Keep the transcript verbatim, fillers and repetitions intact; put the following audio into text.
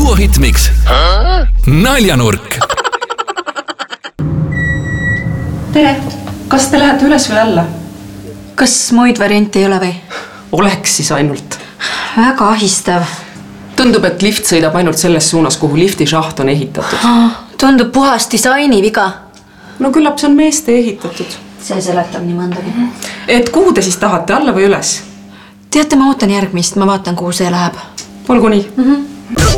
suuhitmiks Naljanurk. Tere, kas te lähete üles või alla? Kas muid variante ei ole või? Oleks siis ainult. Väga ahistav. Tundub, et lift sõidab ainult selles suunas, kuhu lifti šaht on ehitatud. Tundub puhas disaini viga. No küllap see on meeste ehitatud. See seletab nii mõndagi. Et kuhu te siis tahate, alla või üles? Teate, ma ootan järgmist, ma vaatan, kuhu see läheb. Olgu nii. Mm-hmm.